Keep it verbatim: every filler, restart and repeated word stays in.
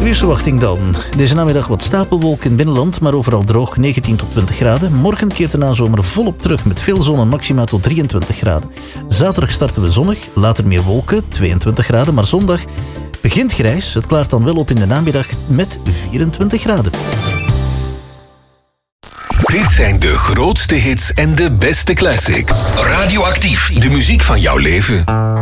weersverwachting dan. Deze namiddag wat stapelwolken in het binnenland, maar overal droog, negentien tot twintig graden. Morgen keert de nazomer volop terug met veel zon en maxima tot drieëntwintig graden. Zaterdag starten we zonnig, later meer wolken, tweeëntwintig graden, maar zondag begint grijs. Het klaart dan wel op in de namiddag met vierentwintig graden. Dit zijn de grootste hits en de beste classics. Radioactief, de muziek van jouw leven.